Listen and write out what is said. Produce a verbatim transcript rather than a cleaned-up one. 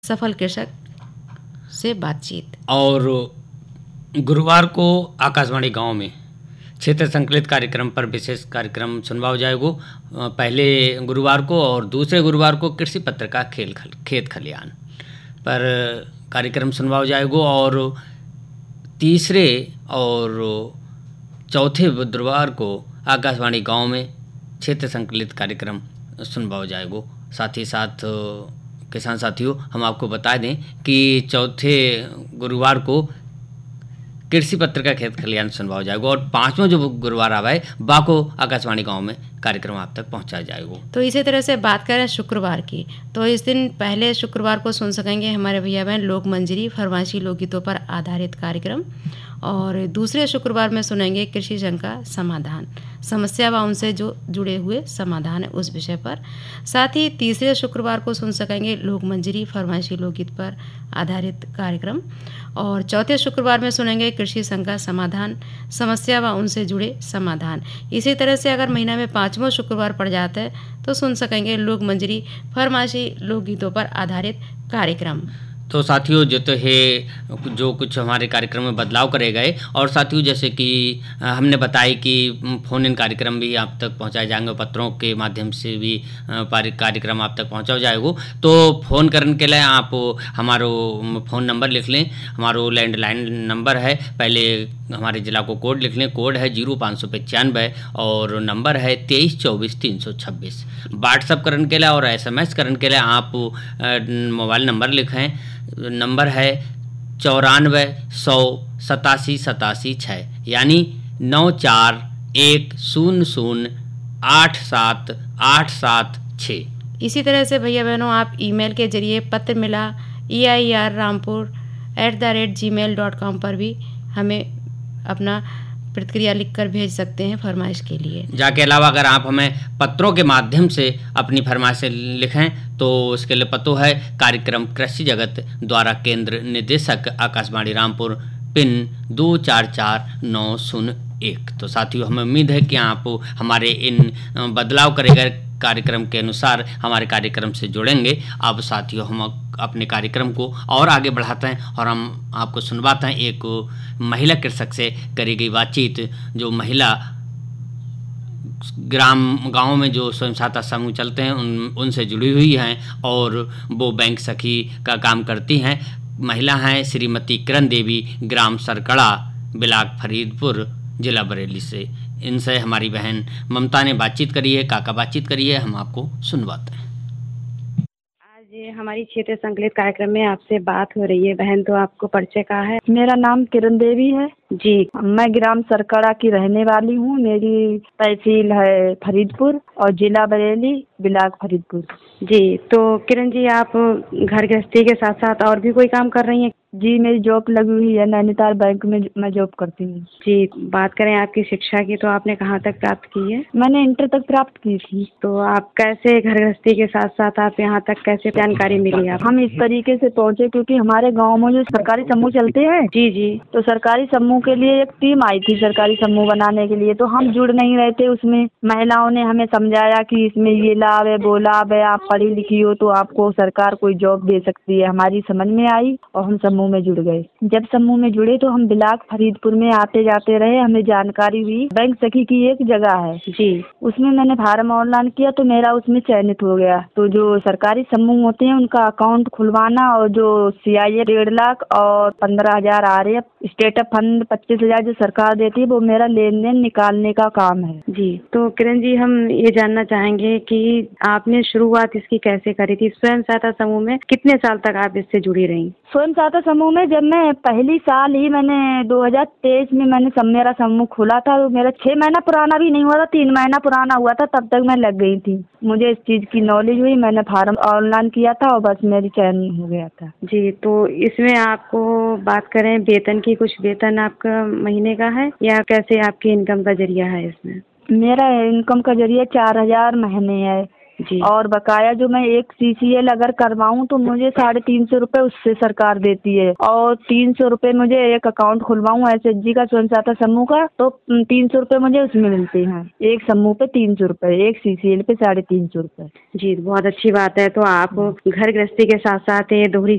सफल कृषक से बातचीत। और गुरुवार को आकाशवाणी गांव में क्षेत्र संकलित कार्यक्रम पर विशेष कार्यक्रम सुनवाओ जाएगो। पहले गुरुवार को और दूसरे गुरुवार को कृषि पत्र का खेल खल, खेत खलियान पर कार्यक्रम सुनवाओ जाएगो। और तीसरे और चौथे बुधवार को आकाशवाणी गांव में क्षेत्र संकलित कार्यक्रम सुनवाओ जाएगो। साथ ही साथ किसान साथियों, हम आपको बता दें कि चौथे गुरुवार को कृषि पत्र का खेत खलियान सुनवाओ जाएगा और पांचवा जो गुरुवार आवा है बाको आकाशवाणी गांव में कार्यक्रम आप तक पहुंचाया जाएगा। तो इसी तरह से बात करें शुक्रवार की, तो इस दिन पहले शुक्रवार को सुन सकेंगे हमारे भैया बहन लोक मंजरी फरमाइशी लोकगीतों पर आधारित कार्यक्रम। और दूसरे शुक्रवार में सुनेंगे कृषि जंग का समाधान, समस्या व उनसे जो जुड़े हुए समाधान है उस विषय पर। साथ ही तीसरे शुक्रवार को सुन सकेंगे लोक मंजरी फरमाइशी लोकगीत पर आधारित कार्यक्रम। और चौथे शुक्रवार में सुनेंगे कृषि संघ का समाधान, समस्या व उनसे जुड़े समाधान। इसी तरह से अगर महीना में पाँचवां शुक्रवार पड़ जाता है तो सुन सकेंगे लोक मंजरी फरमाइशी लोकगीतों पर आधारित कार्यक्रम। तो साथियों, जो तो है जो कुछ हमारे कार्यक्रम में बदलाव करे गए, और साथियों जैसे कि हमने बताया कि फ़ोन इन कार्यक्रम भी आप तक पहुंचाए जाएंगे, पत्रों के माध्यम से भी कार्यक्रम आप तक पहुंचाया जाएगा। तो फ़ोन करने के लिए आप हमारो फ़ोन नंबर लिख लें। हमारो लैंडलाइन नंबर है, पहले हमारे ज़िला को कोड लिख लें। कोड है जीरो पाँच सौ पचानवे और नंबर है तेईस चौबीस तीन सौ छब्बीस। व्हाट्सअप करने के लिए और एस एम एस करने के लिए आप मोबाइल नंबर लिखें। नंबर है चौरानवे सौ सतासी सतासी छः, यानी नौ चार एक शून्य शून्य आठ सात आठ सात छः। इसी तरह से भैया बहनों, आप ईमेल के जरिए पत्र मिला ई I R Rampur at the rate ji mail dot com पर भी हमें अपना प्रतिक्रिया लिखकर भेज सकते हैं फरमाइश के लिए। जाके अलावा अगर आप हमें पत्रों के माध्यम से अपनी फरमाइश लिखें तो उसके लिए पतो है कार्यक्रम कृषि जगत द्वारा केंद्र निदेशक आकाशवाणी रामपुर, पिन दो चार चार नौ शून्य एक। तो साथियों, हमें उम्मीद है कि आप हमारे इन बदलाव करे गए कार्यक्रम के अनुसार हमारे कार्यक्रम से जुड़ेंगे। अब साथियों, हम अपने कार्यक्रम को और आगे बढ़ाते हैं और हम आपको सुनवाते हैं एक महिला कृषक से करी गई बातचीत, जो महिला ग्राम गांव में जो स्वयं सहायता समूह चलते हैं उन उनसे जुड़ी हुई हैं और वो बैंक सखी का काम करती हैं। महिला हैं श्रीमती किरण देवी, ग्राम सरकड़ा, ब्लॉक फरीदपुर, जिला बरेली से। इनसे हमारी बहन ममता ने बातचीत करी है। काका बातचीत करी है, हम आपको सुनवाते हैं। आज हमारी क्षेत्र संकलित कार्यक्रम में आपसे बात हो रही है। बहन, तो आपको परिचय का है? मेरा नाम किरण देवी है जी। मैं ग्राम सरकड़ा की रहने वाली हूँ। मेरी तहसील है फरीदपुर और जिला बरेली, ब्लॉक फरीदपुर। जी, तो किरण जी, आप घर गृहस्थी के साथ साथ और भी कोई काम कर रही हैं? जी, मेरी जॉब लगी हुई है नैनीताल बैंक में, मैं जॉब करती हूँ। जी, बात करें आपकी शिक्षा की, तो आपने कहाँ तक प्राप्त की है? मैंने इंटर तक प्राप्त की थी। तो आप कैसे घर गृहस्थी के साथ साथ आप यहाँ तक कैसे जानकारी मिली आप? हम इस तरीके से पहुँचे क्योंकि हमारे गाँव में जो सरकारी समूह चलते हैं, जी जी, तो सरकारी समूह के लिए एक टीम आई थी सरकारी समूह बनाने के लिए। तो हम जुड़ नहीं रहे थे उसमें। महिलाओं ने हमें समझाया कि इसमें ये लाभ है वो लाभ है, आप पढ़ी लिखी हो तो आपको सरकार कोई जॉब दे सकती है। हमारी समझ में आई और हम समूह में जुड़ गए। जब समूह में जुड़े तो हम ब्लॉक फरीदपुर में आते जाते रहे। हमें जानकारी हुई बैंक सखी की एक जगह है जी, उसमें मैंने फार्म ऑनलाइन किया तो मेरा उसमें चयनित हो गया। तो जो सरकारी समूह होते हैं उनका अकाउंट खुलवाना और जो सी आई ए डेढ़ लाख और पंद्रह हजार आ रहे हैं स्टेटअप फंड पच्चीस हजार जो सरकार देती है, वो मेरा लेन देन निकालने का काम है। जी, तो किरण जी, हम ये जानना चाहेंगे कि आपने शुरुआत इसकी कैसे करी थी? स्वयं सहायता समूह में कितने साल तक आप इससे जुड़ी रही? स्वयं सहायता समूह में जब मैं पहली साल ही मैंने दो हजार तेईस में मैंने सब मेरा समूह खोला था। तो मेरा छह महीना पुराना भी नहीं हुआ था, तीन महीना पुराना हुआ था, तब तक मैं लग गई थी। मुझे इस चीज की नॉलेज हुई, मैंने फार्म ऑनलाइन किया था और बस मेरी चयन हो गया था। जी, तो इसमें आपको बात करें वेतन की, कुछ वेतन आपका महीने का है या कैसे आपकी इनकम का जरिया है इसमें? मेरा इनकम का जरिया चार हजार महीने है जी। और बकाया जो मैं एक सी सी एल अगर करवाऊँ तो मुझे साढ़े तीन सौ रुपये उससे सरकार देती है। और तीन सौ रुपये मुझे एक अकाउंट खुलवाऊँ एस एच जी का स्वयं सहायता समूह का, तो तीन सौ रुपये मुझे उसमें मिलते हैं। एक समूह पे तीन सौ रुपये, एक सी सी एल पे साढ़े तीन सौ रुपये। जी, बहुत अच्छी बात है। तो आप घर गृहस्थी के साथ साथ ये दोहरी